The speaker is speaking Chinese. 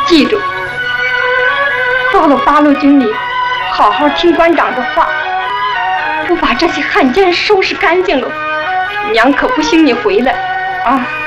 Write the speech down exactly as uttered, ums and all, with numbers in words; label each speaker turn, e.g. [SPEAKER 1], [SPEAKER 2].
[SPEAKER 1] 记住，到了八路军里，好好听官长的话，不把这些汉奸收拾干净了，娘可不兴你回来啊。